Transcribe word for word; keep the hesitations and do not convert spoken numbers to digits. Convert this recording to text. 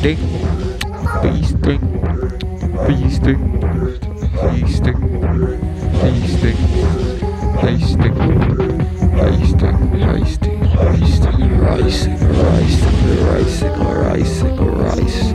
feasting, feasting, feasting, feasting, feasting, feasting, feasting, feasting, feasting, rising, rising, rising, rising, rising.